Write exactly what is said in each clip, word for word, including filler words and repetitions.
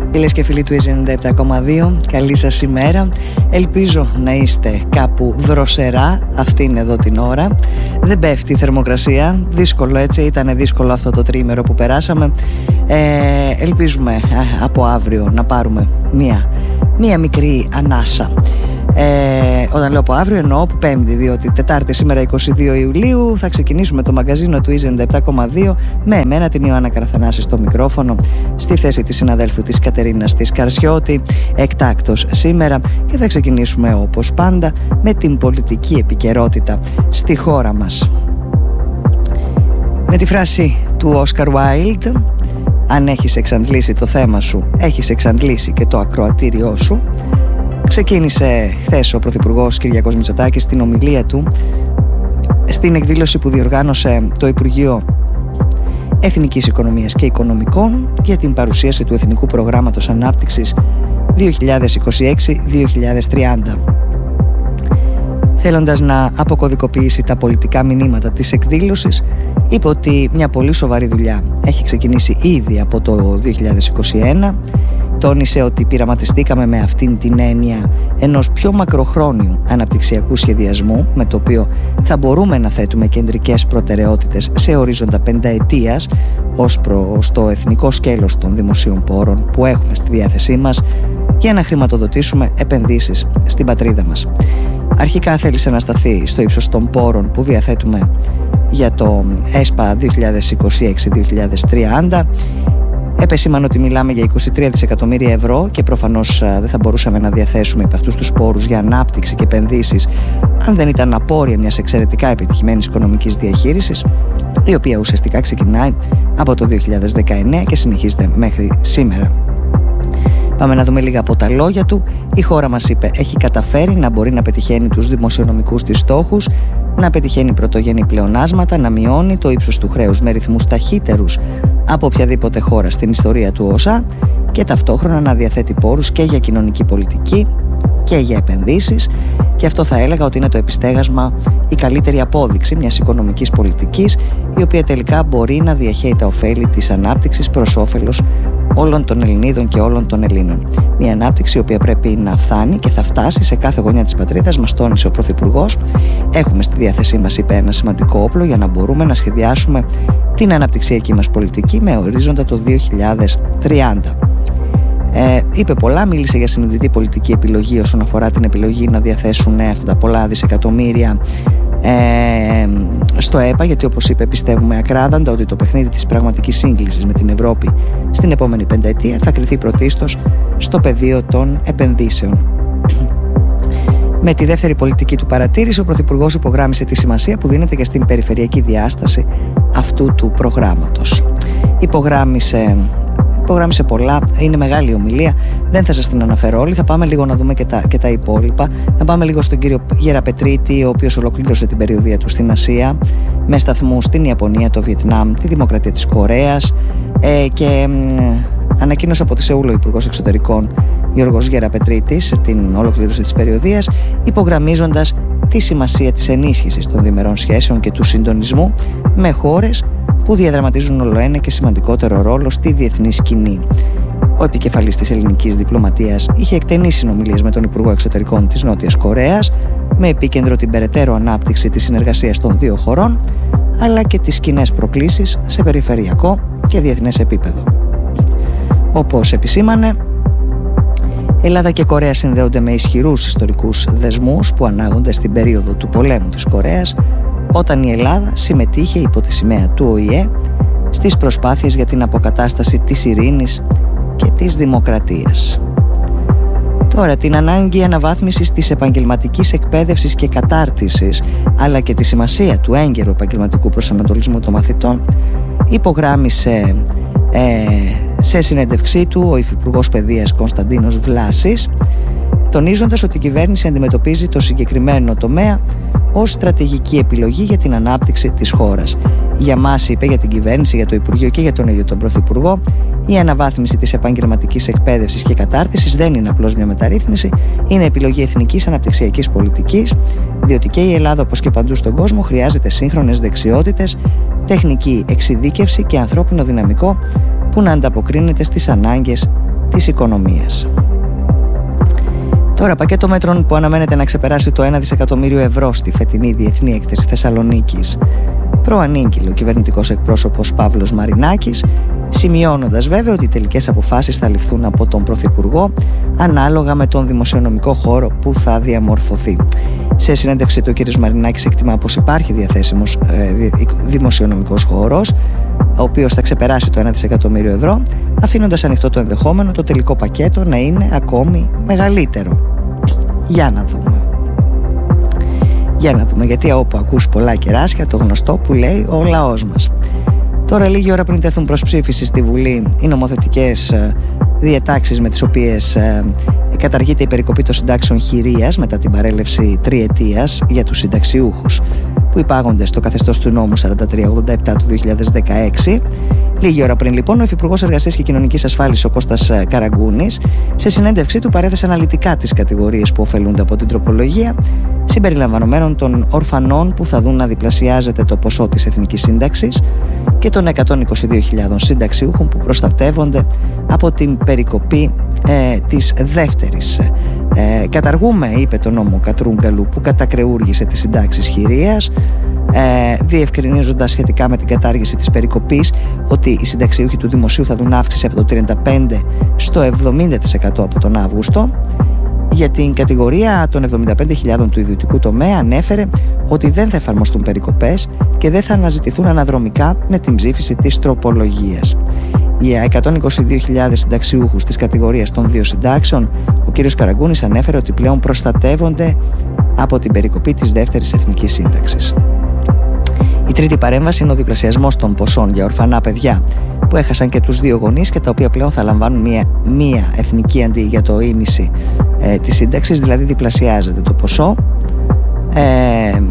Φίλες και φίλοι του ενενήντα επτά κόμμα δύο, καλή σας ημέρα. Ελπίζω να είστε κάπου δροσερά αυτήν εδώ την ώρα. Δεν πέφτει η θερμοκρασία, δύσκολο έτσι, ήταν δύσκολο αυτό το τριήμερο που περάσαμε. ε, Ελπίζουμε ε, από αύριο να πάρουμε μία, μία μικρή ανάσα. Ε, όταν λέω από αύριο εννοώ από Πέμπτη, διότι Τετάρτη σήμερα είκοσι δύο Ιουλίου θα ξεκινήσουμε το μαγκαζίνο του ενενήντα επτά κόμμα δύο με εμένα την Ιωάννα Καραθανάση στο μικρόφωνο, στη θέση της συναδέλφου της Κατερίνας της Καρσιώτη, εκτάκτος σήμερα, και θα ξεκινήσουμε όπως πάντα με την πολιτική επικαιρότητα στη χώρα μας. Με τη φράση του Όσκαρ Βάιλντ, αν έχεις εξαντλήσει το θέμα σου, έχεις εξαντλήσει και το ακροατήριό σου. Ξεκίνησε χθες ο Πρωθυπουργός Κυριάκος Μητσοτάκης στην ομιλία του στην εκδήλωση που διοργάνωσε το Υπουργείο Εθνικής Οικονομίας και Οικονομικών για την παρουσίαση του Εθνικού Προγράμματος Ανάπτυξης δύο χιλιάδες είκοσι έξι δύο χιλιάδες τριάντα. Θέλοντας να αποκωδικοποιήσει τα πολιτικά μηνύματα της εκδήλωσης, είπε ότι μια πολύ σοβαρή δουλειά έχει ξεκινήσει ήδη από το δύο χιλιάδες είκοσι ένα. Τόνισε ότι πειραματιστήκαμε με αυτήν την έννοια ενός πιο μακροχρόνιου αναπτυξιακού σχεδιασμού, με το οποίο θα μπορούμε να θέτουμε κεντρικές προτεραιότητες σε ορίζοντα πενταετίας ως προς το εθνικό σκέλος των δημοσίων πόρων που έχουμε στη διάθεσή μας για να χρηματοδοτήσουμε επενδύσεις στην πατρίδα μας. Αρχικά θέλησε να σταθεί στο ύψος των πόρων που διαθέτουμε για το ΕΣΠΑ δύο χιλιάδες είκοσι έξι δύο χιλιάδες τριάντα. Επεσήμανε ότι μιλάμε για είκοσι τρία δισεκατομμύρια ευρώ και προφανώς δεν θα μπορούσαμε να διαθέσουμε από αυτούς τους πόρους για ανάπτυξη και επενδύσεις αν δεν ήταν απόρρια μιας εξαιρετικά επιτυχημένης οικονομικής διαχείρισης, η οποία ουσιαστικά ξεκινάει από το δύο χιλιάδες δεκαεννέα και συνεχίζεται μέχρι σήμερα. Πάμε να δούμε λίγα από τα λόγια του. Η χώρα μας, είπε, έχει καταφέρει να μπορεί να πετυχαίνει τους δημοσιονομικούς της στόχους, να πετυχαίνει πρωτογενή πλεονάσματα, να μειώνει το ύψος του χρέους με ρυθμούς ταχύτερους από οποιαδήποτε χώρα στην ιστορία του ΟΣΑ και ταυτόχρονα να διαθέτει πόρους και για κοινωνική πολιτική και για επενδύσεις, και αυτό θα έλεγα ότι είναι το επιστέγασμα, η καλύτερη απόδειξη μιας οικονομικής πολιτικής η οποία τελικά μπορεί να διαχέει τα ωφέλη της ανάπτυξης προς όφελος όλων των Ελληνίδων και όλων των Ελλήνων. Μια ανάπτυξη η οποία πρέπει να φτάνει και θα φτάσει σε κάθε γωνιά της πατρίδας μας, τόνισε ο Πρωθυπουργός. Έχουμε στη διάθεσή μας, είπε, ένα σημαντικό όπλο για να μπορούμε να σχεδιάσουμε την αναπτυξιακή μας πολιτική με ορίζοντα το δύο χιλιάδες τριάντα. Ε, είπε πολλά, μίλησε για συνειδητή πολιτική επιλογή όσον αφορά την επιλογή να διαθέσουν αυτά τα πολλά δισεκατομμύρια ε, στο ΕΠΑ, γιατί όπως είπε πιστεύουμε ακράδαντα ότι το παιχνίδι της πραγματικής σύγκλησης με την Ευρώπη στην επόμενη πενταετία θα κριθεί πρωτίστως στο πεδίο των επενδύσεων. Με τη δεύτερη πολιτική του παρατήρηση, ο Πρωθυπουργός υπογράμμισε τη σημασία που δίνεται και στην περιφερειακή διάσταση αυτού του προγράμματος. Υπογράμμισε Υπογράμμισε πολλά, είναι μεγάλη ομιλία, δεν θα σας την αναφέρω όλη, θα πάμε λίγο να δούμε και τα, και τα υπόλοιπα. Να πάμε λίγο στον κύριο Γεραπετρίτη, ο οποίος ολοκλήρωσε την περιοδεία του στην Ασία με σταθμούς στην Ιαπωνία, το Βιετνάμ, τη Δημοκρατία της Κορέας ε, και ε, ανακοίνωσε από τη Σεούλ ο Υπουργός Εξωτερικών Γιώργος Γεραπετρίτης την ολοκλήρωση της περιοδείας, υπογραμμίζοντας τη σημασία της ενίσχυσης των διμερών σχέσεων και του συντονισμού με χώρες που διαδραματίζουν ολοένα και σημαντικότερο ρόλο στη διεθνή σκηνή. Ο επικεφαλής της ελληνικής διπλωματίας είχε εκτενείς συνομιλίες με τον Υπουργό Εξωτερικών της Νότιας Κορέας, με επίκεντρο την περαιτέρω ανάπτυξη της συνεργασίας των δύο χωρών, αλλά και τις κοινές προκλήσεις σε περιφερειακό και διεθνές επίπεδο. Όπως επισήμανε, Ελλάδα και Κορέα συνδέονται με ισχυρούς ιστορικούς δεσμούς που ανάγονται στην περίοδο του πολέμου της Κορέας, όταν η Ελλάδα συμμετείχε υπό τη σημαία του Ο Η Ε στις προσπάθειες για την αποκατάσταση της ειρήνης και της δημοκρατίας. Τώρα, την ανάγκη αναβάθμισης της επαγγελματικής εκπαίδευσης και κατάρτισης, αλλά και τη σημασία του έγκαιρου επαγγελματικού προσανατολισμού των μαθητών, υπογράμμισε ε, σε συνέντευξή του ο Υφυπουργός Παιδείας Κωνσταντίνος Βλάσης, τονίζοντας ότι η κυβέρνηση αντιμετωπίζει το συγκεκριμένο τομέα ως στρατηγική επιλογή για την ανάπτυξη της χώρας. Για μας, είπε, για την κυβέρνηση, για το Υπουργείο και για τον ίδιο τον Πρωθυπουργό, η αναβάθμιση της επαγγελματικής εκπαίδευσης και κατάρτισης δεν είναι απλώς μια μεταρρύθμιση, είναι επιλογή εθνικής αναπτυξιακής πολιτικής, διότι και η Ελλάδα, όπως και παντού στον κόσμο, χρειάζεται σύγχρονες δεξιότητες, τεχνική εξειδίκευση και ανθρώπινο δυναμικό που να ανταποκρίνεται στις ανάγκες της οικονομίας. Τώρα, πακέτο μέτρων που αναμένεται να ξεπεράσει το ένα δισεκατομμύριο ευρώ στη φετινή Διεθνή Έκθεση Θεσσαλονίκης, προανήγγειλε ο κυβερνητικός εκπρόσωπος Παύλος Μαρινάκης, σημειώνοντας βέβαια ότι οι τελικές αποφάσεις θα ληφθούν από τον Πρωθυπουργό ανάλογα με τον δημοσιονομικό χώρο που θα διαμορφωθεί. Σε συνέντευξη του, ο κ. Μαρινάκης εκτιμά πως υπάρχει διαθέσιμος ε, δημοσιονομικός χώρος, ο οποίος θα ξεπεράσει το ένα δισεκατομμύριο ευρώ, αφήνοντας ανοιχτό το ενδεχόμενο το τελικό πακέτο να είναι ακόμη μεγαλύτερο. Για να δούμε. Για να δούμε, γιατί όπου ακούς πολλά κεράσια, το γνωστό που λέει ο λαός μας. Τώρα, λίγη ώρα πριν τεθούν προς ψήφιση στη Βουλή οι νομοθετικές διατάξεις με τις οποίες ε, καταργείται η περικοπή των συντάξεων χειρίας μετά την παρέλευση τριετίας για τους συνταξιούχους που υπάγονται στο καθεστώς του νόμου σαράντα τρία ογδόντα επτά του δύο χιλιάδες δεκαέξι. Λίγη ώρα πριν, λοιπόν, ο Υφυπουργός Εργασίας και Κοινωνικής Ασφάλισης, ο Κώστας Καραγκούνης, σε συνέντευξή του παρέθεσε αναλυτικά τις κατηγορίες που ωφελούνται από την τροπολογία, συμπεριλαμβανομένων των ορφανών που θα δουν να διπλασιάζεται το ποσό της Εθνικής Σύνταξης και των εκατόν είκοσι δύο χιλιάδων συνταξιούχων που προστατεύονται από την περικοπή ε, της δεύτερης. Ε, καταργούμε, είπε, το νόμο Κατρούγκαλου που κατακρεούργησε τις συντάξεις χειρίας, ε, διευκρινίζοντας σχετικά με την κατάργηση της περικοπής ότι οι συνταξιούχοι του δημοσίου θα δουν αύξηση από το τριάντα πέντε στο εβδομήντα τοις εκατό από τον Αύγουστο. Για την κατηγορία των εβδομήντα πέντε χιλιάδων του ιδιωτικού τομέα ανέφερε ότι δεν θα εφαρμοστούν περικοπές και δεν θα αναζητηθούν αναδρομικά με την ψήφιση της τροπολογίας. Για εκατόν είκοσι δύο χιλιάδες συνταξιούχους της κατηγορίας των δύο συντάξεων, ο κ. Καραγκούνης ανέφερε ότι πλέον προστατεύονται από την περικοπή της δεύτερης εθνικής σύνταξης. Η τρίτη παρέμβαση είναι ο διπλασιασμός των ποσών για ορφανά παιδιά που έχασαν και τους δύο γονείς και τα οποία πλέον θα λαμβάνουν μία, μία εθνική αντί για το ίμιση ε, της σύνταξης, δηλαδή διπλασιάζεται το ποσό. Ε,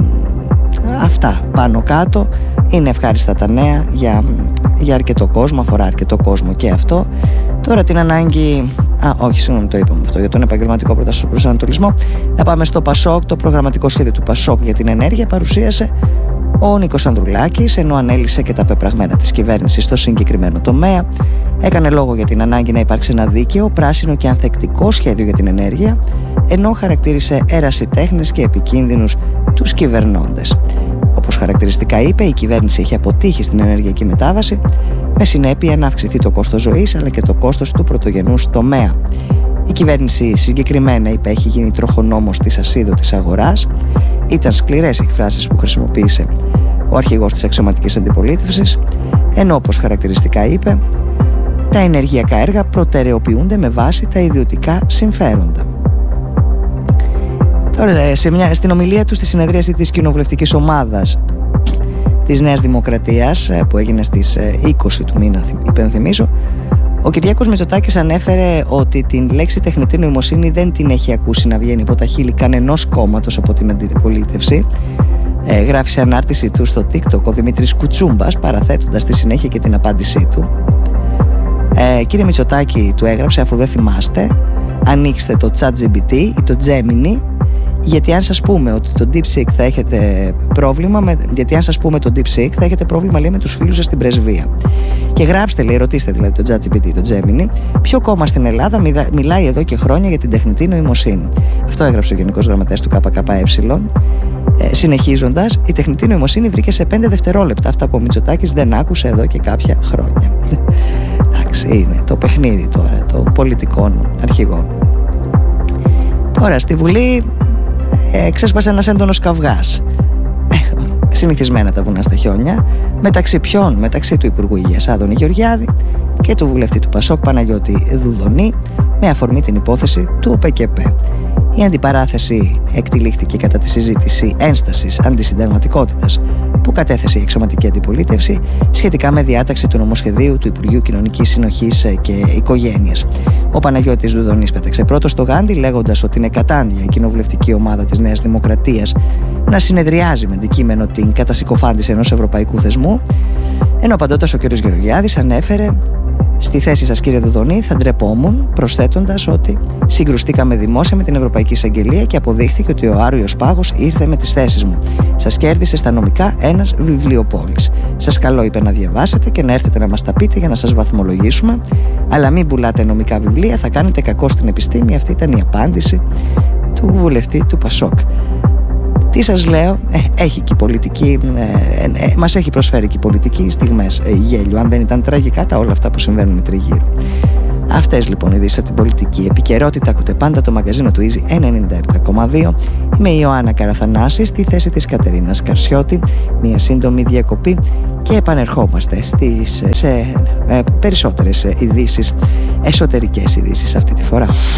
αυτά πάνω κάτω είναι ευχάριστα τα νέα για, για αρκετό κόσμο, αφορά αρκετό κόσμο και αυτό. Τώρα την ανάγκη, α όχι συγγνώμη το είπαμε αυτό, για τον επαγγελματικό προσανατολισμό, να πάμε στο Πασόκ. Το προγραμματικό σχέδιο του Πασόκ για την ενέργεια παρουσίασε ο Νίκος Ανδρουλάκης, ενώ ανέλησε και τα πεπραγμένα της κυβέρνησης στο συγκεκριμένο τομέα. Έκανε λόγο για την ανάγκη να υπάρξει ένα δίκαιο, πράσινο και ανθεκτικό σχέδιο για την ενέργεια, ενώ χαρακτήρισε ερασιτέχνες και επικίνδυνους τους κυβερνώντες. Όπως χαρακτηριστικά είπε, η κυβέρνηση έχει αποτύχει στην ενεργειακή μετάβαση, με συνέπεια να αυξηθεί το κόστος ζωής αλλά και το κόστος του πρωτογενούς τομέα. Η κυβέρνηση συγκεκριμένα, είπε, έχει γίνει τροχονόμος της ασίδωτης αγοράς. Ήταν σκληρές οι εκφράσεις που χρησιμοποίησε ο αρχηγός της αξιωματικής αντιπολίτευσης, ενώ όπως χαρακτηριστικά είπε, τα ενεργειακά έργα προτεραιοποιούνται με βάση τα ιδιωτικά συμφέροντα. Τώρα, σε μια, στην ομιλία του στη συνεδρίαση της κοινοβουλευτικής ομάδας της Νέας Δημοκρατίας που έγινε στις είκοσι του μήνα, υπενθυμίζω, ο Κυριάκος Μητσοτάκης ανέφερε ότι την λέξη τεχνητή νοημοσύνη δεν την έχει ακούσει να βγαίνει από τα χείλη κανενός κόμματος από την αντιπολίτευση. Ε, γράφει σε ανάρτηση του στο TikTok ο Δημήτρης Κουτσούμπας, παραθέτοντας στη συνέχεια και την απάντησή του. Ε, κύριε Μητσοτάκη, του έγραψε, αφού δεν θυμάστε, ανοίξτε το ChatGPT ή το Gemini, γιατί αν σας πούμε ότι το DeepSeek θα έχετε πρόβλημα με, γιατί αν σας πούμε το DeepSeek θα έχετε πρόβλημα, λέει, με τους φίλους σας στην πρεσβεία. Και γράψτε, λέει, ρωτήστε δηλαδή το ChatGPT, το Gemini, ποιο κόμμα στην Ελλάδα μιλάει εδώ και χρόνια για την τεχνητή νοημοσύνη. Αυτό έγραψε ο Γενικός Γραμματέας του ΚΚΕ. Ε, συνεχίζοντας, η τεχνητή νοημοσύνη βρήκε σε πέντε δευτερόλεπτα αυτά που ο Μητσοτάκης δεν άκουσε εδώ και κάποια χρόνια. Εντάξει, είναι το παιχνίδι τώρα των πολιτικών αρχηγών. Τώρα στη Βουλή ε, ξέσπασε ένας έντονος καυγάς. Ε, συνηθισμένα τα βουνά στα χιόνια. Μεταξύ ποιον? Μεταξύ του Υπουργού Υγείας Άδωνη Γεωργιάδη και του βουλευτή του Πασόκ Παναγιώτη Δουδονή, με αφορμή την υπόθεση του ΟΠΕΚΕΠ. Η αντιπαράθεση εκτυλίχθηκε κατά τη συζήτηση ένστασης αντισυνταγματικότητας που κατέθεσε η εξωματική αντιπολίτευση σχετικά με διάταξη του νομοσχεδίου του Υπουργείου Κοινωνικής Συνοχής και Οικογένειας. Ο Παναγιώτης Δουδονής πέταξε πρώτος στο γάντι, λέγοντας ότι είναι κατάνοια η κοινοβουλευτική ομάδα της Νέας Δημοκρατίας να συνεδριάζει με αντικείμενο την κατασυκοφάντηση ενός ευρωπαϊκού θεσμού, ενώ απαντώντας ο κ. Γεωργιάδης ανέφερε: «Στη θέση σας, κύριε Δουδονή, θα ντρεπόμουν», προσθέτοντας ότι συγκρουστήκαμε δημόσια με την Ευρωπαϊκή Εισαγγελία και αποδείχθηκε ότι ο Άριος Πάγος ήρθε με τις θέσεις μου. Σας κέρδισε στα νομικά ένας βιβλιοπόλης. Σας καλώ, είπε, να διαβάσετε και να έρθετε να μας τα πείτε για να σας βαθμολογήσουμε, Αλλά μην πουλάτε νομικά βιβλία, θα κάνετε κακό στην επιστήμη. Αυτή ήταν η απάντηση του βουλευτή του Πασόκ. Τι σας λέω, ε, έχει και η πολιτική, ε, ε, ε, μας έχει προσφέρει και η πολιτική στιγμές ε, γέλιο. Αν δεν ήταν τραγικά τα όλα αυτά που συμβαίνουν τριγύρω. Αυτές λοιπόν οι ειδήσεις από την πολιτική επικαιρότητα. Ακούτε πάντα το μαγκαζίνο του Easy ενενήντα επτά κόμμα δύο. Είμαι η Ιωάννα Καραθανάση στη θέση της Κατερίνας Καρσιώτη. Μια σύντομη διακοπή και επανερχόμαστε στις, σε ε, περισσότερες ειδήσεις, εσωτερικές ειδήσεις αυτή τη φορά.